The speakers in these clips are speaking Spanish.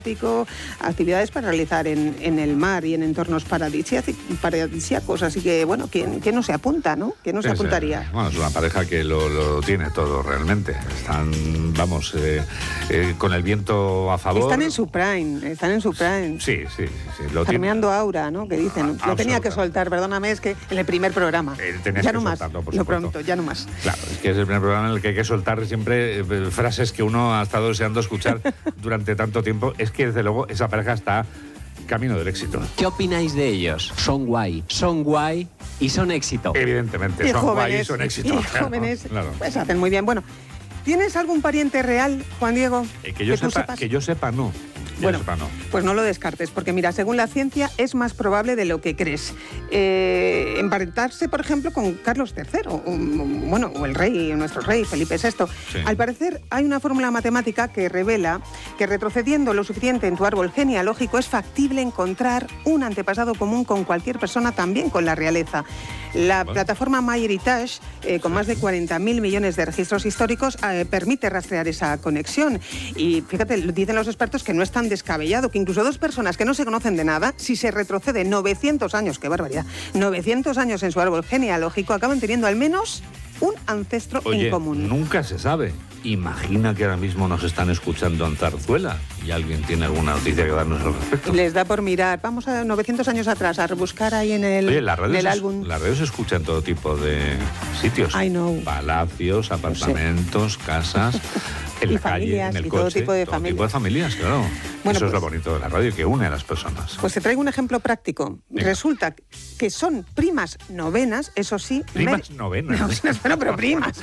actividades para realizar en el mar y en entornos paradisíacos, así que bueno, ¿quién no se apunta, no? ¿Quién no se apuntaría? Bueno, es una pareja que lo tiene todo realmente. Están, con el viento a favor. Están en su prime. Sí. Farmeando aura, ¿no? Que dicen. Lo tenía que soltar, perdóname, es que en el primer programa. Ya no más. Lo pronto, ya no más. Claro, es que es el primer programa en el que hay que soltar siempre frases que uno ha estado deseando escuchar durante tanto tiempo. Es que desde luego esa pareja está camino del éxito. ¿Qué opináis de ellos? Son guay y son éxito. Evidentemente, son jóvenes, guay y son éxito. Y jóvenes, claro. Pues hacen muy bien. Bueno, ¿tienes algún pariente real, Juan Diego? Que yo sepa, no. Bueno, pues no lo descartes, porque mira, según la ciencia es más probable de lo que crees. Emparentarse, por ejemplo, con Carlos III, o el rey, nuestro rey, Felipe VI. Sí. Al parecer hay una fórmula matemática que revela que retrocediendo lo suficiente en tu árbol genealógico es factible encontrar un antepasado común con cualquier persona, también con la realeza. La plataforma MyHeritage, con más de 40.000 millones de registros históricos, permite rastrear esa conexión. Y fíjate, dicen los expertos que no es tan descabellado, que incluso dos personas que no se conocen de nada, si se retrocede 900 años, ¡qué barbaridad!, 900 años en su árbol genealógico, acaban teniendo al menos un ancestro en común. Nunca se sabe. Imagina que ahora mismo nos están escuchando en Zarzuela y alguien tiene alguna noticia que darnos al respecto. Les da por mirar. Vamos a 900 años atrás, a rebuscar ahí en el álbum. Las redes se escuchan todo tipo de sitios. I know. Palacios, apartamentos, casas, en la calle, en el coche. Todo tipo de familias, claro. Bueno, eso es lo bonito de la radio, que une a las personas. Pues te traigo un ejemplo práctico. Venga. Resulta que son primas novenas, eso sí. ¿Primas novenas? Bueno, pero primas.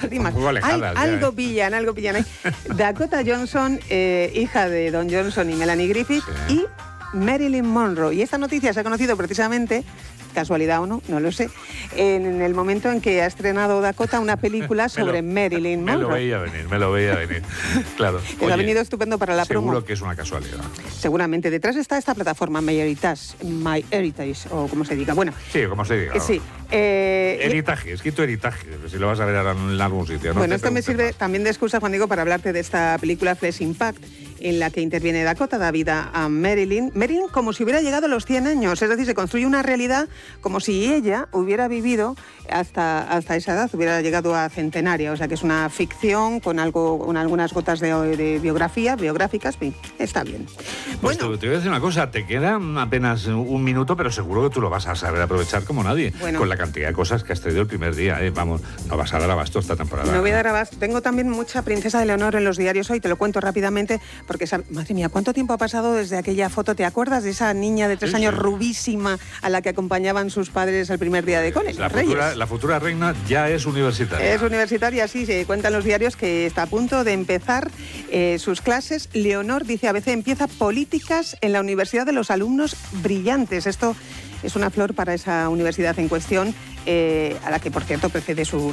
Algo pillan ahí. Dakota Johnson, hija de Don Johnson y Melanie Griffith, y Marilyn Monroe. Y esta noticia se ha conocido precisamente, casualidad o no, no lo sé, en el momento en que ha estrenado Dakota una película sobre Marilyn Monroe. Me lo veía venir, claro. Ha venido estupendo para la promo. Seguro que es una casualidad. Seguramente. Detrás está esta plataforma MyHeritage, o como se diga. Bueno. Sí, como se diga. Sí. Heritaje, escrito Heritaje, si lo vas a ver ahora en algún sitio. Bueno, esto me sirve también de excusa, Juan Diego, para hablarte de esta película Flesh Impact, en la que interviene Dakota, da vida a Marilyn como si hubiera llegado a los 100 años, es decir, se construye una realidad como si ella hubiera vivido hasta esa edad, hubiera llegado a centenaria, o sea que es una ficción con algunas gotas de biográficas, está bien. Pues te voy a decir una cosa, te queda apenas un minuto, pero seguro que tú lo vas a saber aprovechar como nadie, con la cantidad de cosas que has traído el primer día, vamos, no vas a dar abasto esta temporada. No voy a dar abasto, tengo también mucha Princesa de Leonor en los diarios hoy, te lo cuento rápidamente, porque madre mía, ¿cuánto tiempo ha pasado desde aquella foto? ¿Te acuerdas de esa niña de 3 años rubísima a la que acompañaban sus padres el primer día de cole? La futura reina ya es universitaria. Es universitaria, sí, se cuenta en los diarios que está a punto de empezar sus clases. Leonor, dice ABC, empieza políticas en la Universidad de los Alumnos Brillantes. Esto es una flor para esa universidad en cuestión, a la que, por cierto, precede su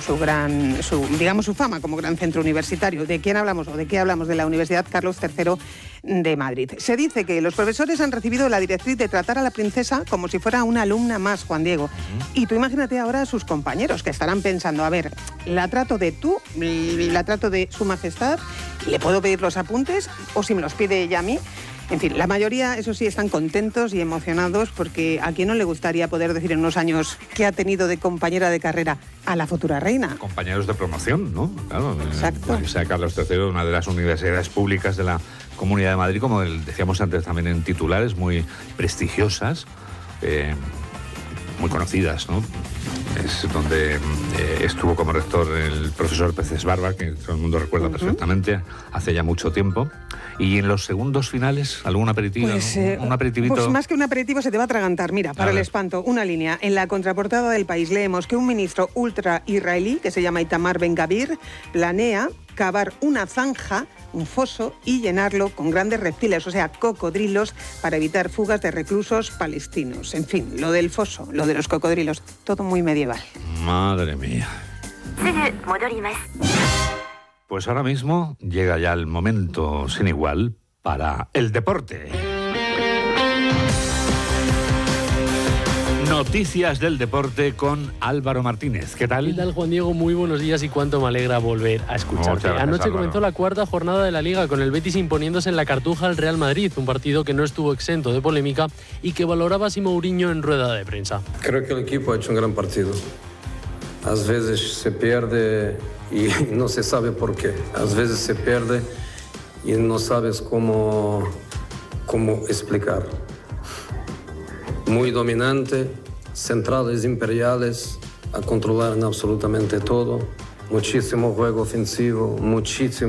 fama como gran centro universitario. ¿De quién hablamos? ¿O de qué hablamos? De la Universidad Carlos III de Madrid. Se dice que los profesores han recibido la directriz de tratar a la princesa como si fuera una alumna más, Juan Diego. Y tú imagínate ahora a sus compañeros, que estarán pensando, a ver, la trato de tú, la trato de su majestad, ¿le puedo pedir los apuntes? O si me los pide ella a mí. En fin, la mayoría, eso sí, están contentos y emocionados, porque a quién no le gustaría poder decir en unos años que ha tenido de compañera de carrera a la futura reina. Compañeros de promoción, ¿no? Claro. Exacto. Sea Carlos III, una de las universidades públicas de la Comunidad de Madrid, como decíamos antes también en titulares, muy prestigiosas, muy conocidas, ¿no? Es donde estuvo como rector el profesor Peces Barba, que todo el mundo recuerda perfectamente, hace ya mucho tiempo. Y en los segundos finales, ¿algún aperitivo? Pues, ¿Un aperitivito? Pues más que un aperitivo se te va a atragantar. Mira, para el espanto, una línea. En la contraportada del País leemos que un ministro ultra-israelí, que se llama Itamar Ben-Gavir, planea cavar una zanja, un foso, y llenarlo con grandes reptiles, o sea, cocodrilos, para evitar fugas de reclusos palestinos. En fin, lo del foso, lo de los cocodrilos, todo muy medieval. Madre mía. Pues ahora mismo llega ya el momento sin igual para el deporte. Noticias del deporte con Álvaro Martínez. ¿Qué tal? ¿Qué tal, Juan Diego? Muy buenos días y cuánto me alegra volver a escucharte. Anoche comenzó la cuarta jornada de la Liga con el Betis imponiéndose en la Cartuja al Real Madrid, un partido que no estuvo exento de polémica y que valoraba Simo Mourinho en rueda de prensa. Creo que el equipo ha hecho un gran partido. A veces se pierde y no se sabe por qué. A veces se pierde y no sabes cómo explicar. Muy dominante, centrales imperiales a controlar absolutamente todo, muchísimo juego ofensivo, muchísimo